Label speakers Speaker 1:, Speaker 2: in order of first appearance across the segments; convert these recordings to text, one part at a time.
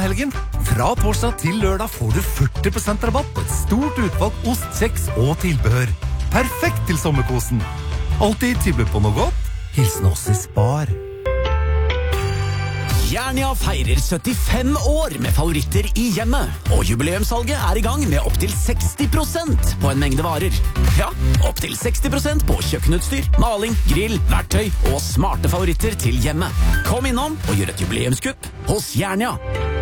Speaker 1: helgen. Fra torsdag til lørdag får du 40% rabatt på et stort utvalg ost, kjeks og tilbehør. Perfekt til sommerkosen. Alltid tilbud på noe godt. Hilsen oss i Spar.
Speaker 2: Jernia feirer 75 år med favoritter i hjemmet, og jubileumssalget er i gang med opp til 60% på en mengde varer. Ja, opp til 60% på kjøkkenutstyr, maling, grill, verktøy og smarte favoritter til hjemmet. Kom innom og gjør et jubileumskupp hos Jernia.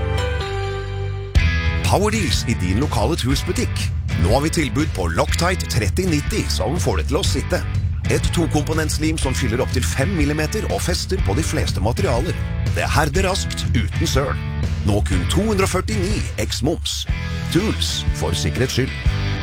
Speaker 3: Powerdeals i din lokale trusbutikk. Nå har vi tilbud på Loctite 3090 som får det til å sitte. Et 2-komponentslim som fyller opp til 5 mm og fester på de fleste materialer. Det herder raskt, uten søl. Nå kun 249 x moms. Tools, for sikkerhets skyld.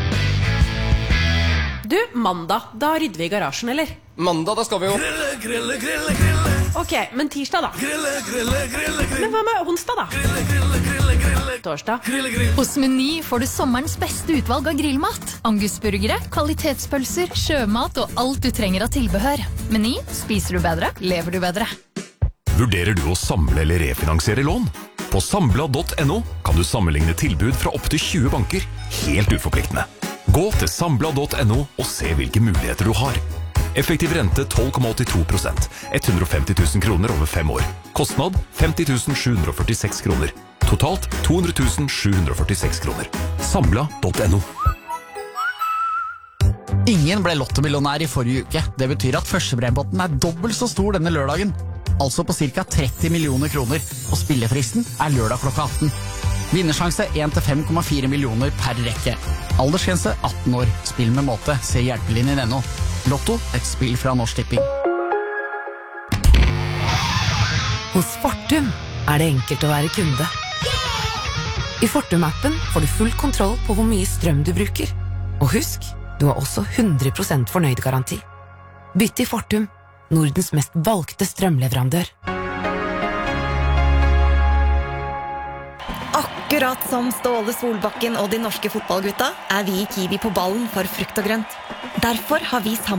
Speaker 4: Du, mandag, da rydder vi i garasjen, eller?
Speaker 5: Mandag, da skal vi jo
Speaker 4: Grille. Ok, men tirsdag da? Grille. Men hva med onsdag da? Grille. Torsdag?
Speaker 6: Hos Meny får du sommerens beste utvalg av grillmat. Angusburgere, kvalitetspølser, sjømat og alt du trenger av tilbehør. Meny, spiser du bedre, lever du bedre.
Speaker 7: Vurderer du å samle eller refinansiere lån? På Sambla.no kan du sammenligne tilbud fra opp til 20 banker, helt uforpliktende. Gå til Sambla.no og se hvilke muligheter du har. Effektiv rente 12,82%, 150 000 kroner over 5 år. Kostnad 50 746 kroner. Totalt 200 746 kroner. Sambla.no.
Speaker 8: Ingen ble lottomillionær i forrige uke. Det betyr at førstebrempotten er dobbelt så stor denne lørdagen. Altså på ca. 30 millioner kroner, og spillefristen er lørdag klokka 18. Vinnersjanse 1-5,4 millioner per rekke. Aldersgrense 18 år. Spill med måte. Se hjelpelinjen.no. Lotto, et spill fra Norsk Tipping.
Speaker 9: Hos Fortum er det enkelt å være kunde. I Fortum-appen får du full kontroll på hvor mye strøm du bruker. Og husk, du har også 100% fornøyd-garanti. Bytt til Fortum, Nordens mest valgte strømleverandør.
Speaker 10: Akkurat som Ståle Solbakken og de norske fotballgutta er vi i Kiwi på ballen for frukt og grønt. Derfor har vi sammen